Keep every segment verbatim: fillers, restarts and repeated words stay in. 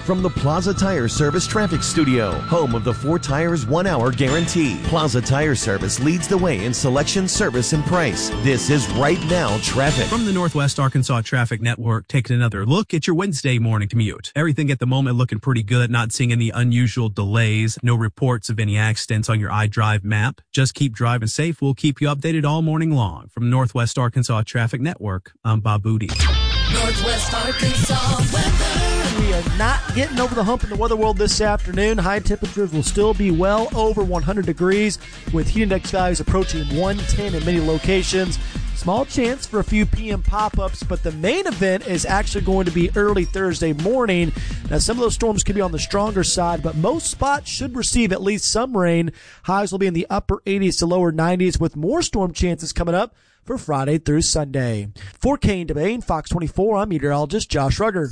from the Plaza Tire Service Traffic Studio, home of the four tires, one hour guarantee. Plaza Tire Service leads the way in selection, service, and price. This is Right Now Traffic. From the Northwest Arkansas Traffic Network, taking another look at your Wednesday morning commute. Everything at the moment looking pretty good, not seeing any unusual delays, no reports of any accidents on your iDrive map. Just keep driving safe. We'll keep you updated all morning long. From Northwest Arkansas Traffic Network, I'm Bob Booty. Northwest Arkansas weather. We are not getting over the hump in the weather world this afternoon. High temperatures will still be well over one hundred degrees, with heat index values approaching one ten in many locations. Small chance for a few P M pop-ups, but the main event is actually going to be early Thursday morning. Now, some of those storms could be on the stronger side, but most spots should receive at least some rain. Highs will be in the upper eighties to lower nineties, with more storm chances coming up for Friday through Sunday. For Kane DeBane, Fox twenty-four, I'm meteorologist Josh Rugger.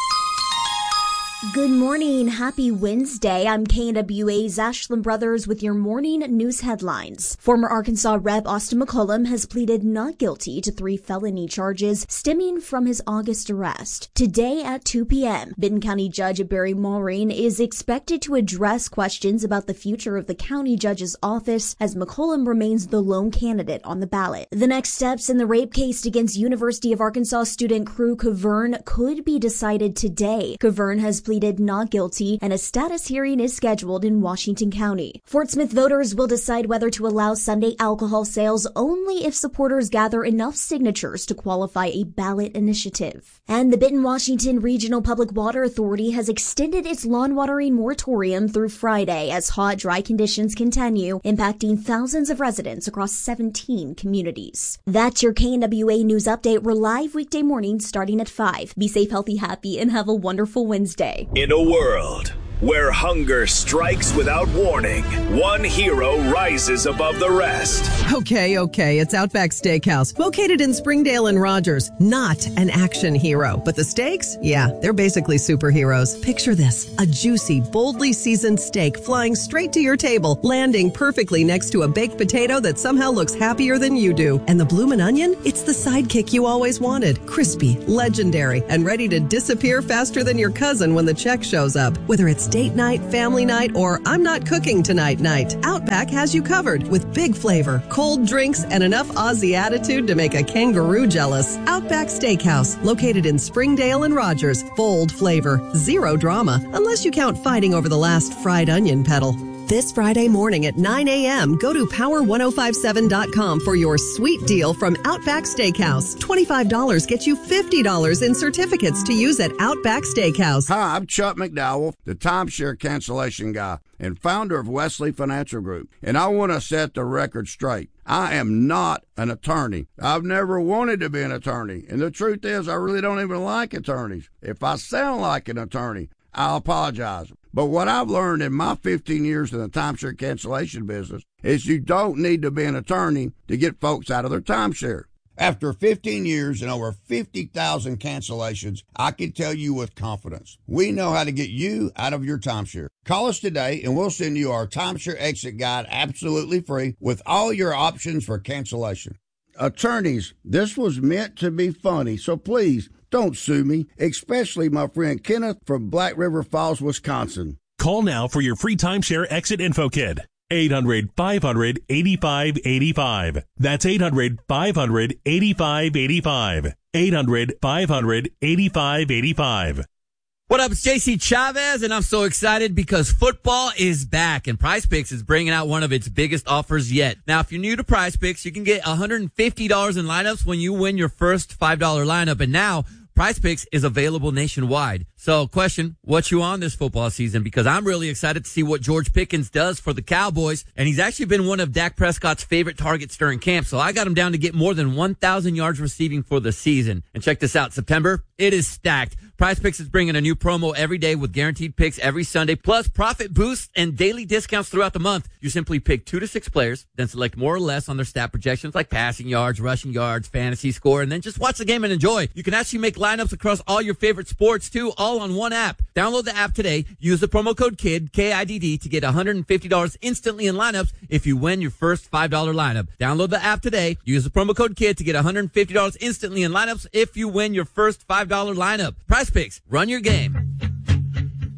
Good morning. Happy Wednesday. I'm K N W A's Ashlyn Brothers with your morning news headlines. Former Arkansas Rep Austin McCollum has pleaded not guilty to three felony charges stemming from his August arrest. Today at two p.m., Benton County Judge Barry Maureen is expected to address questions about the future of the county judge's office as McCollum remains the lone candidate on the ballot. The next steps in the rape case against University of Arkansas student Crew Cavern could be decided today. Cavern has pleaded not guilty, and a status hearing is scheduled in Washington County. Fort Smith voters will decide whether to allow Sunday alcohol sales only if supporters gather enough signatures to qualify a ballot initiative. And the Benton-Washington Regional Public Water Authority has extended its lawn watering moratorium through Friday as hot, dry conditions continue, impacting thousands of residents across seventeen communities. That's your K N W A News Update. We're live weekday mornings starting at five. Be safe, healthy, happy, and have a wonderful Wednesday. In a world where hunger strikes without warning, one hero rises above the rest. Okay, okay, it's Outback Steakhouse, located in Springdale and Rogers. Not an action hero, but the steaks? Yeah, they're basically superheroes. Picture this, a juicy, boldly seasoned steak flying straight to your table, landing perfectly next to a baked potato that somehow looks happier than you do. And the bloomin' onion? It's the sidekick you always wanted. Crispy, legendary, and ready to disappear faster than your cousin when the check shows up. Whether it's date night, family night, or I'm not cooking tonight night, Outback has you covered with big flavor, cold drinks, and enough Aussie attitude to make a kangaroo jealous. Outback Steakhouse, located in Springdale and Rogers. Bold flavor, zero drama, unless you count fighting over the last fried onion petal. This Friday morning at nine a.m., go to power ten fifty-seven dot com for your sweet deal from Outback Steakhouse. twenty-five dollars gets you fifty dollars in certificates to use at Outback Steakhouse. Hi, I'm Chuck McDowell, the timeshare cancellation guy and founder of Wesley Financial Group. And I want to set the record straight. I am not an attorney. I've never wanted to be an attorney. And the truth is, I really don't even like attorneys. If I sound like an attorney, I'll apologize. But what I've learned in my fifteen years in the timeshare cancellation business is you don't need to be an attorney to get folks out of their timeshare. After fifteen years and over fifty thousand cancellations, I can tell you with confidence, we know how to get you out of your timeshare. Call us today and we'll send you our timeshare exit guide absolutely free with all your options for cancellation. Attorneys, this was meant to be funny, so please, don't sue me, especially my friend Kenneth from Black River Falls, Wisconsin. Call now for your free timeshare exit info kit. eight hundred, five hundred, eighty-five eighty-five. That's eight hundred, five hundred, eighty-five eighty-five. eight hundred, five hundred, eighty-five eighty-five. What up, it's J C Chavez, and I'm so excited because football is back, and PrizePicks is bringing out one of its biggest offers yet. Now, if you're new to PrizePicks, you can get one hundred fifty dollars in lineups when you win your first five dollar lineup, and now PrizePicks is available nationwide. So, question, what you on this football season? Because I'm really excited to see what George Pickens does for the Cowboys, and he's actually been one of Dak Prescott's favorite targets during camp, so I got him down to get more than one thousand yards receiving for the season. And check this out, September, it is stacked. PrizePicks is bringing a new promo every day with guaranteed picks every Sunday, plus profit boosts and daily discounts throughout the month. You simply pick two to six players, then select more or less on their stat projections like passing yards, rushing yards, fantasy score, and then just watch the game and enjoy. You can actually make lineups across all your favorite sports, too, all on one app. Download the app today. Use the promo code KIDD, K I D D, to get one hundred fifty dollars instantly in lineups if you win your first five dollar lineup. Download the app today. Use the promo code KIDD to get one hundred fifty dollars instantly in lineups if you win your first five dollar lineup. PrizePicks, run your game.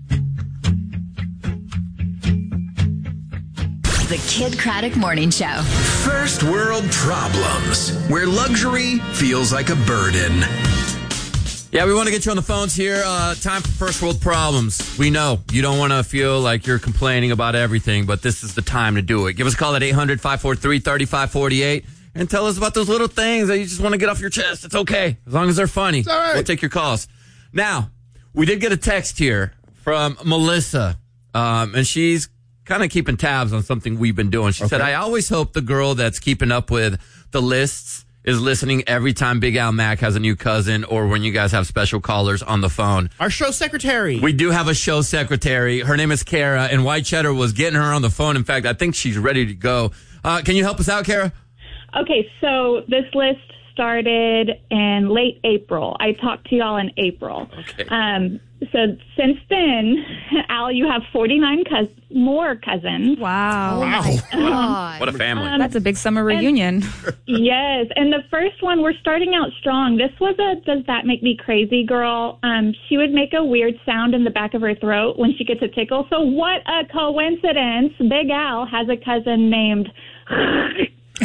The Kid Craddock Morning Show. First world problems, where luxury feels like a burden. Yeah, we want to get you on the phones here. Uh, time for first world problems. We know you don't want to feel like you're complaining about everything, but this is the time to do it. Give us a call at eight hundred, five four three, three five four eight and tell us about those little things that you just want to get off your chest. It's okay, as long as they're funny. It's all right. We'll take your calls. Now, we did get a text here from Melissa, um, and she's kind of keeping tabs on something we've been doing. She okay. said, I always hope the girl that's keeping up with the lists is listening every time Big Al Mack has a new cousin or when you guys have special callers on the phone. Our show secretary. We do have a show secretary. Her name is Kara, and White Cheddar was getting her on the phone. In fact, I think she's ready to go. Uh, can you help us out, Kara? Okay, so this list started in late April. I talked to y'all in April. Okay. Um, so since then, Al, you have forty-nine cous- more cousins. Wow. Wow. God. What a family. Um, That's a big summer reunion. And, yes. And the first one, we're starting out strong. This was a Does That Make Me Crazy girl. Um, she would make a weird sound in the back of her throat when she gets a tickle. So what a coincidence. Big Al has a cousin named... And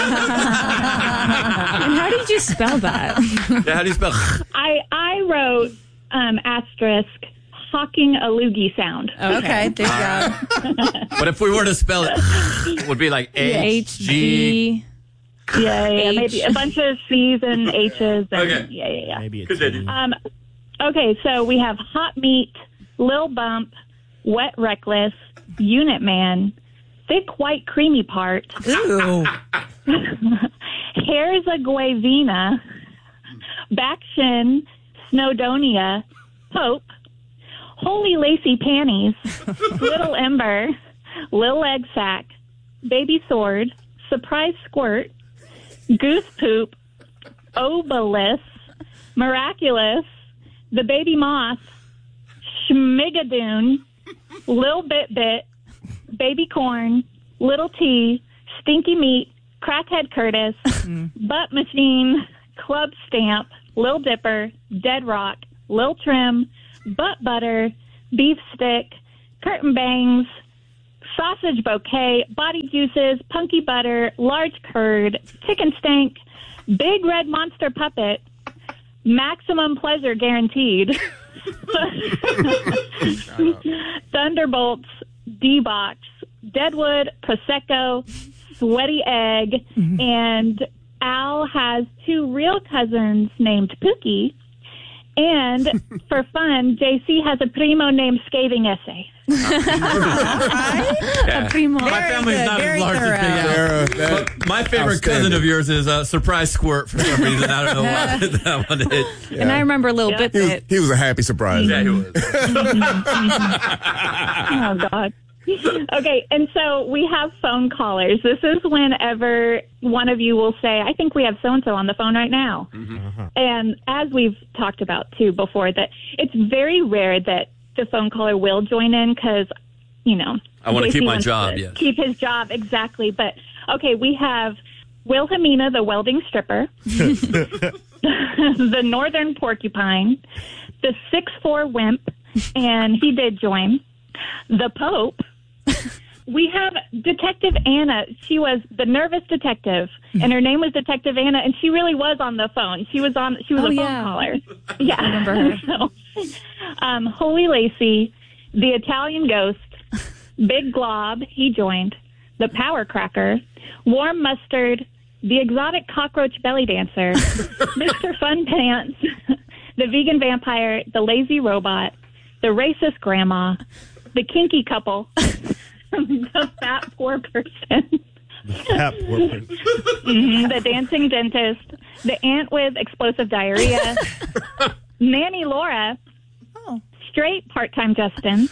how did you spell that? Yeah, how do you spell? I, I wrote um, asterisk hawking a loogie sound. Okay, there you go. But if we were to spell it, it would be like H G. Yeah, yeah, H. maybe a bunch of C's and H's. And, Okay. Yeah, yeah, yeah. Maybe it's Um, okay, so we have Hot Meat, Lil Bump, Wet Reckless, Unit Man, Thick White Creamy Part, Ooh. Hair's a Guavina, Backshin, Snowdonia, Pope, Holy Lacy Panties, Little Ember, Lil Egg Sack, Baby Sword, Surprise Squirt, Goose Poop, Obelisk, Miraculous, The Baby Moth, Schmigadoon, Lil Bit Bit, Baby Corn, Little T, Stinky Meat, Crackhead Curtis, Butt Machine, Club Stamp, Lil Dipper, Dead Rock, Lil Trim, Butt Butter, Beef Stick, Curtain Bangs, Sausage Bouquet, Body Juices, Punky Butter, Large Curd, Chicken Stank, Big Red Monster Puppet, Maximum Pleasure Guaranteed, Thunderbolts, D-Box, Deadwood, Prosecco, Sweaty Egg, mm-hmm. and Al has two real cousins named Pookie. And for fun, J C has a primo named Scathing Essay. Yeah. A primo. My Very family's good, not very as large thorough. as Big Al. But my favorite cousin of yours is uh, Surprise Squirt for some reason. I don't know why that one hit. Yeah. And I remember a little Yeah. bit He was, bit. he was a happy surprise. Yeah, he was. Oh, God. Okay, and so we have phone callers. This is whenever one of you will say, I think we have so-and-so on the phone right now. Mm-hmm. And as we've talked about, too, before, that it's very rare that the phone caller will join in because, you know. I want to J C keep my wants job, to yes. Keep his job, exactly. But, okay, we have Wilhelmina, the welding stripper, the northern porcupine, the six foot four wimp, and he did join, the Pope. We have Detective Anna. She was the nervous detective, and her name was Detective Anna, and she really was on the phone. She was on. She was Oh, a phone yeah. caller. Yeah, I remember her. So, um, Holy Lacy, the Italian Ghost, Big Glob. He joined. The Power Cracker, Warm Mustard, the Exotic Cockroach Belly Dancer, Mister Fun Pants, the Vegan Vampire, the Lazy Robot, the Racist Grandma, the Kinky Couple. The Fat Poor Person. The fat poor person. Mm-hmm. The Dancing Dentist. The Ant with Explosive Diarrhea. Nanny Laura. Oh. Straight Part-Time Justin.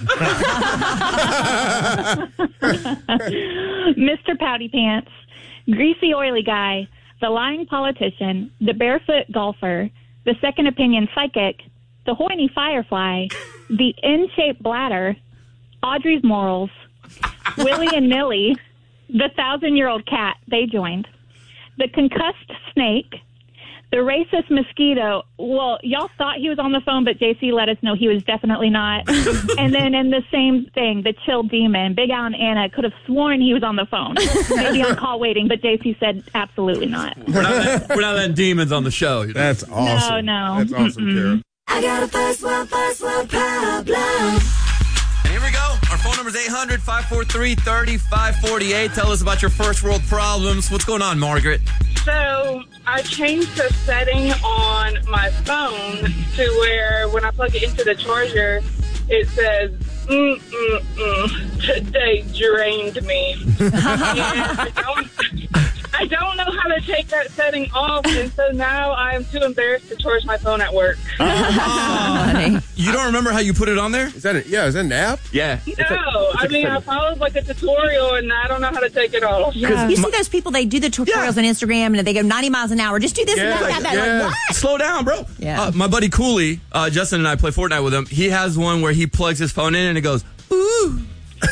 Mister Pouty Pants. Greasy Oily Guy. The Lying Politician. The Barefoot Golfer. The Second Opinion Psychic. The Horny Firefly. The In-Shaped Bladder. Audrey's Morals. Willie and Millie, the thousand-year-old cat, they joined. The Concussed Snake, The racist mosquito. Well, y'all thought he was on the phone, but J C let us know he was definitely not. And then in the same thing, the chill demon, Big Al and Anna could have sworn he was on the phone. Maybe on call waiting, but J C said absolutely not. We're not, letting, we're not letting demons on the show. That's awesome. No, no. That's awesome, Mm-mm. Kara. I got a first world, first world problem. And here we go. Our phone number is eight hundred, five four three, three five four eight. Tell us about your first world problems. What's going on, Margaret? So I changed the setting on my phone to where when I plug it into the charger, it says, mm, mm, mm, today drained me. And I don't, I don't know how to take that setting off, and so now I am too embarrassed to charge my phone at work. Oh, you don't remember how you put it on there? Is that a, yeah, is that an app? Yeah. No, I mean, I followed like a tutorial, and I don't know how to take it off. Yeah. You see those people, they do the tutorials on Instagram, and they go ninety miles an hour. Just do this and that, that, that. Like, what? Slow down, bro. Yeah. Uh, my buddy Cooley, uh, Justin and I play Fortnite with him. He has one where he plugs his phone in and it goes, ooh.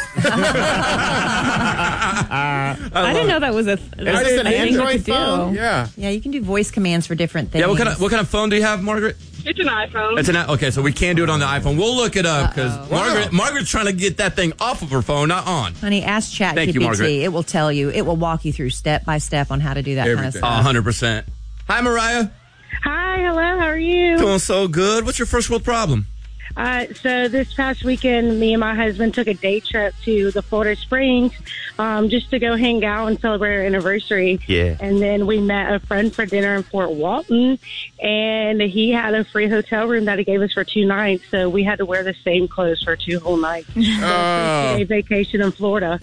I, I didn't know that was a, th- Is this an Android phone? Yeah. Yeah, you can do voice commands for different things. Yeah, what kind of what kind of phone do you have, Margaret? It's an iPhone. It's an okay, so we can do it on the iPhone. We'll look it up because Margaret Margaret's trying to get that thing off of her phone, not on. Honey, ask Chat Thank you, G P T. Margaret. It will tell you. It will walk you through step by step on how to do that kind of stuff. one hundred percent. Hi, Mariah. Hi, hello, how are you? Doing so good. What's your first world problem? Uh, so this past weekend, me and my husband took a day trip to the Florida Springs um, just to go hang out and celebrate our anniversary. Yeah. And then we met a friend for dinner in Fort Walton, and he had a free hotel room that he gave us for two nights. So we had to wear the same clothes for two whole nights. So Oh. a vacation in Florida.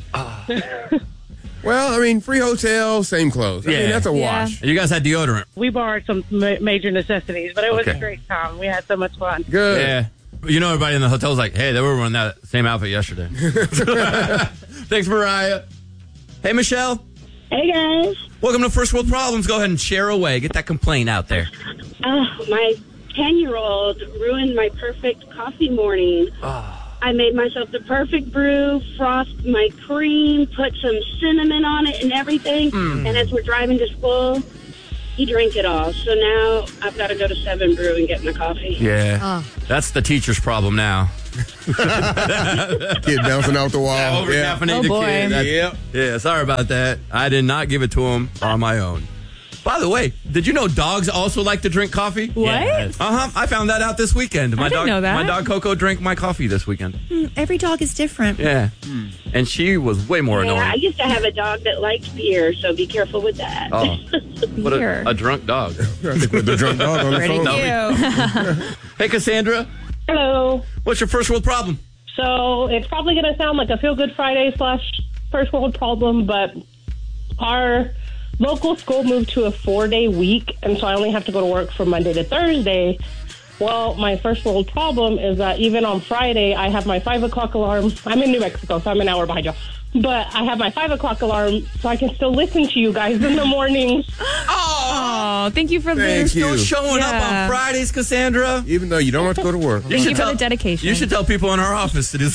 Well, I mean, free hotel, same clothes. I mean, that's a wash. You guys had deodorant. We borrowed some ma- major necessities, but it was Okay. a great time. We had so much fun. Good. Yeah. You know, everybody in the hotel's like, hey, they were wearing that same outfit yesterday. Thanks, Mariah. Hey, Michelle. Hey, guys. Welcome to First World Problems. Go ahead and share away. Get that complaint out there. Oh, my ten-year-old ruined my perfect coffee morning. I made myself the perfect brew, frost my cream, put some cinnamon on it and everything. Mm. And as we're driving to school, he drank it all. So now I've got to go to Seven Brew and get my coffee. Yeah. That's the teacher's problem now. Kid bouncing off the wall. Yeah, over Yeah. caffeinated Oh, boy. kid. That's- Yep. Yeah, sorry about that. I did not give it to him on my own. By the way, did you know dogs also like to drink coffee? What? Uh huh. I found that out this weekend. My I didn't dog, know that. my dog Coco drank my coffee this weekend. Hmm, every dog is different. Yeah, and she was way more Yeah, I annoying. used to have a dog that liked beer, so be careful with that. Oh, what Beer. a, a drunk dog. I think with the drunk dog on the Pretty phone. cute. Hey, Cassandra. Hello. What's your first world problem? So it's probably going to sound like a feel-good Friday slash first world problem, but our local school moved to a four-day week, and so I only have to go to work from Monday to Thursday. Well, my first world problem is that even on Friday, I have my five o'clock alarm. I'm in New Mexico, so I'm an hour behind you. But I have my five o'clock alarm, so I can still listen to you guys in the mornings. Oh, thank you for Thank the you. Showing up on Fridays, Cassandra. Even though you don't have to go to work. Thank you for the dedication. You should tell people in our office to do.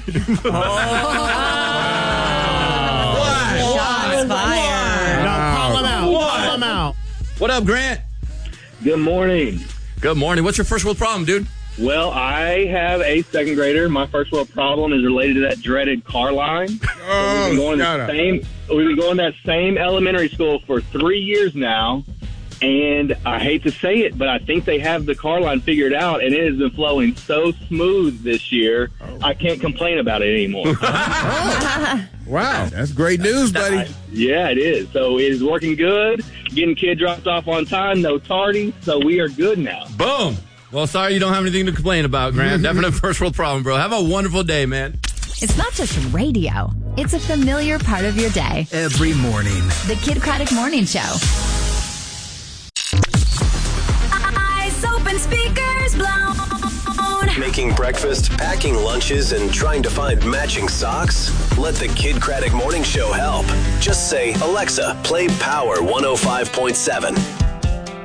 Shots fired. Call him out. Call him out. What up, Grant? Good morning. Good morning. What's your first world problem, dude? Well, I have a second grader. My first world problem is related to that dreaded car line. Oh, we've been going to shut the up. same. We've been going to that same elementary school for three years now, and I hate to say it, but I think they have the car line figured out, and it has been flowing so smooth this year. I can't complain about it anymore. Wow, that's great news, buddy. Yeah, it is. So it is working good. Getting kid dropped off on time, no tardy. So we are good now. Boom. Well, sorry you don't have anything to complain about, Grant. Definite first world problem, bro. Have a wonderful day, man. It's not just radio. It's a familiar part of your day. Every morning. The Kid Craddock Morning Show. Eyes open, speakers blown. Making breakfast, packing lunches, and trying to find matching socks? Let the Kid Craddock Morning Show help. Just say, Alexa, play Power one oh five point seven.